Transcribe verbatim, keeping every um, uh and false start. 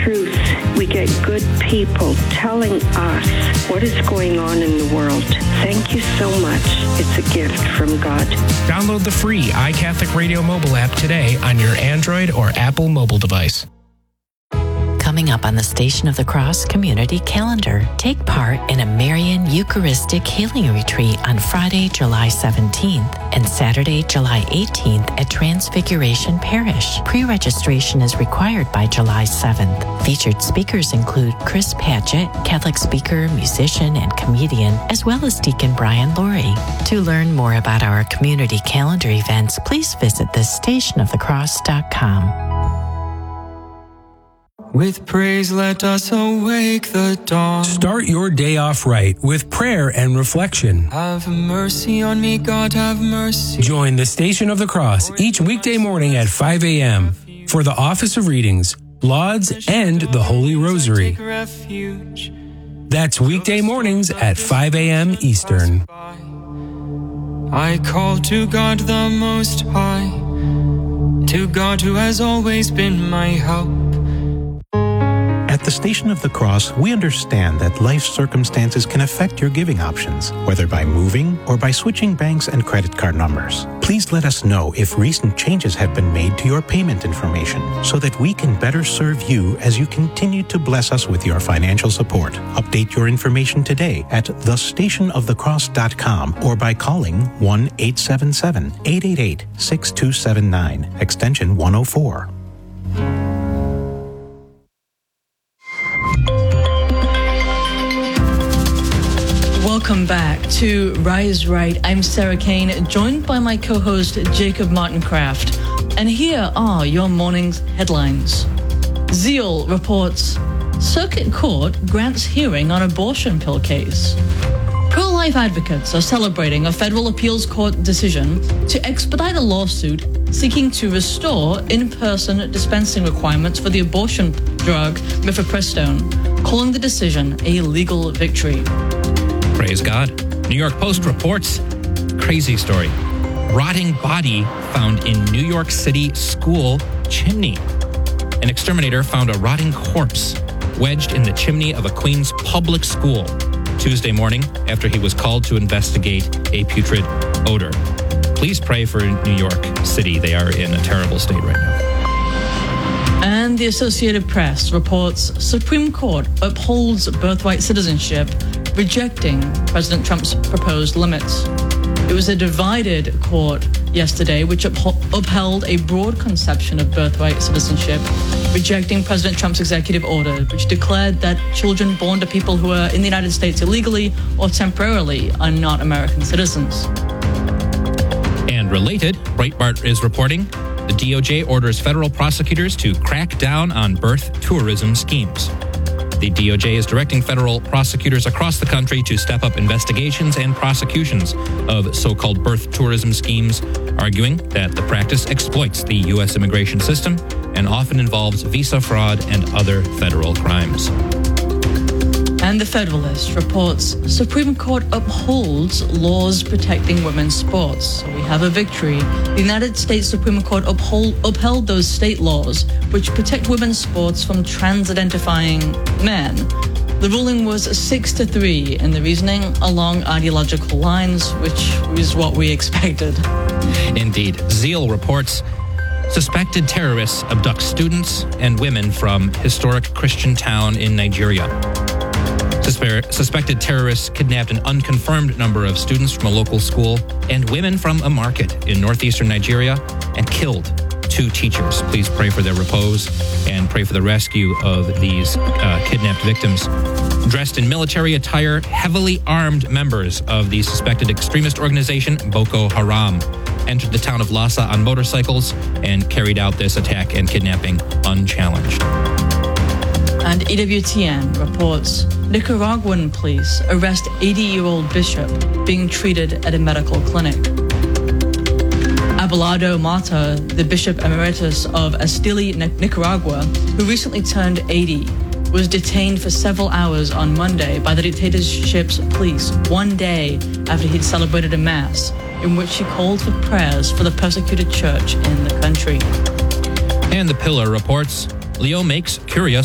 truth. We get good people telling us what is going on in the world. Thank you so much. It's a gift from God. Download the free iCatholic Radio mobile app today on your Android or Apple mobile device. Coming up on the Station of the Cross Community Calendar, take part in a Marian Eucharistic Healing Retreat on Friday, July seventeenth and Saturday, July eighteenth at Transfiguration Parish. Pre-registration is required by July seventh. Featured speakers include Chris Patchett, Catholic speaker, musician, and comedian, as well as Deacon Brian Laurie. To learn more about our community calendar events, please visit the station of the cross dot com. With praise, let us awake the dawn. Start your day off right with prayer and reflection. Have mercy on me, God, have mercy. Join the Station of the Cross each weekday morning at five a.m. for the Office of Readings, Lauds, and the Holy Rosary. That's weekday mornings at five a.m. Eastern. I call to God the Most High, to God who has always been my help. At the Station of the Cross, we understand that life circumstances can affect your giving options, whether by moving or by switching banks and credit card numbers. Please let us know if recent changes have been made to your payment information so that we can better serve you as you continue to bless us with your financial support. Update your information today at the station of the cross dot com or by calling one eight seven seven, eight eight eight, six two seven nine, extension one oh four. Welcome back to Rise Right. I'm Sarah Kane, joined by my co-host Jacob Martin Kraft. And here are your morning's headlines. Zeal reports, Circuit Court grants hearing on abortion pill case. Pro-life advocates are celebrating a federal appeals court decision to expedite a lawsuit seeking to restore in-person dispensing requirements for the abortion drug mifepristone, calling the decision a legal victory. Praise God. New York Post reports, crazy story. Rotting body found in New York City school chimney. An exterminator found a rotting corpse wedged in the chimney of a Queens public school Tuesday morning after he was called to investigate a putrid odor. Please pray for New York City. They are in a terrible state right now. And the Associated Press reports Supreme Court upholds birthright citizenship, rejecting President Trump's proposed limits. It was a divided court yesterday which upho- upheld a broad conception of birthright citizenship, rejecting President Trump's executive order, which declared that children born to people who are in the United States illegally or temporarily are not American citizens. And related, Breitbart is reporting, the D O J orders federal prosecutors to crack down on birth tourism schemes. The D O J is directing federal prosecutors across the country to step up investigations and prosecutions of so-called birth tourism schemes, arguing that the practice exploits the U S immigration system and often involves visa fraud and other federal crimes. And the Federalist reports Supreme Court upholds laws protecting women's sports. So we have a victory. The United States Supreme Court uphold, upheld those state laws which protect women's sports from trans-identifying men. The ruling was six to three, and the reasoning along ideological lines, which is what we expected. Indeed. Zeal reports suspected terrorists abduct students and women from historic Christian town in Nigeria. Suspected terrorists kidnapped an unconfirmed number of students from a local school and women from a market in northeastern Nigeria and killed two teachers. Please pray for their repose and pray for the rescue of these uh, kidnapped victims. Dressed in military attire, heavily armed members of the suspected extremist organization Boko Haram entered the town of Lassa on motorcycles and carried out this attack and kidnapping unchallenged. And E W T N reports Nicaraguan police arrest eighty-year-old bishop being treated at a medical clinic. Abelardo Mata, the Bishop Emeritus of Estili, Nicaragua, who recently turned eighty, was detained for several hours on Monday by the dictatorship's police, one day after he'd celebrated a mass in which he called for prayers for the persecuted church in the country. And the Pillar reports Leo makes curious